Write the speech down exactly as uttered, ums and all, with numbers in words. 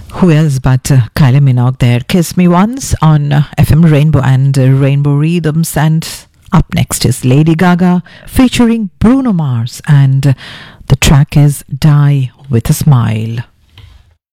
Who else but uh, Kylie Minogue there? Kiss Me Once on uh, F M Rainbow and uh, Rainbow Rhythms. And up next is Lady Gaga featuring Bruno Mars. And uh, the track is Die With a Smile.